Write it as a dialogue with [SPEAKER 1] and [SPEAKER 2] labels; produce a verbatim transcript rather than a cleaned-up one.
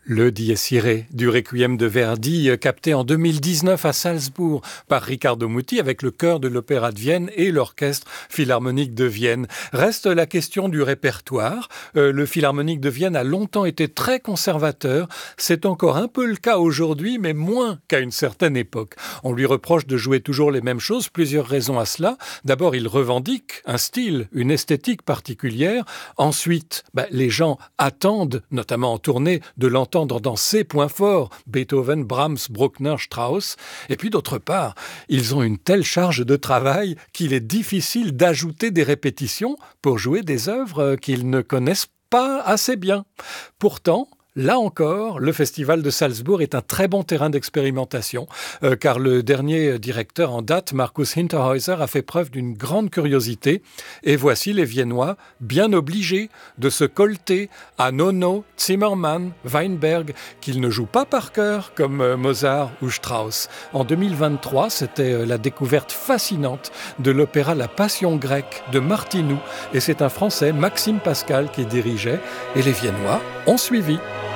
[SPEAKER 1] Le Dies Irae du Requiem de Verdi, capté en deux mille dix-neuf à Salzbourg par Riccardo Muti avec le chœur de l'Opéra de Vienne et l'Orchestre Philharmonique de Vienne. Reste la question du répertoire. Euh, le Philharmonique de Vienne a longtemps été très conservateur. C'est encore un peu le cas aujourd'hui, mais moins qu'à une certaine époque. On lui reproche de jouer toujours les mêmes choses, plusieurs raisons à cela. D'abord, il revendique un style, une esthétique particulière. Ensuite, bah, les gens attendent, notamment en tournée, de l'entendre dans ses points forts, Beethoven, Brahms, Bruckner, Strauss. Et puis d'autre part, ils ont une telle charge de travail qu'il est difficile d'ajouter des répétitions pour jouer des œuvres qu'ils ne connaissent pas assez bien. Pourtant, là encore, le Festival de Salzbourg est un très bon terrain d'expérimentation, euh, car le dernier directeur en date, Markus Hinterhäuser, a fait preuve d'une grande curiosité. Et voici les Viennois bien obligés de se colter à Nono, Zimmermann, Weinberg, qu'ils ne jouent pas par cœur comme euh, Mozart ou Strauss. En deux mille vingt-trois, c'était euh, la découverte fascinante de l'opéra La Passion grecque de Martinou. Et c'est un Français, Maxime Pascal, qui dirigeait. Et les Viennois ont suivi.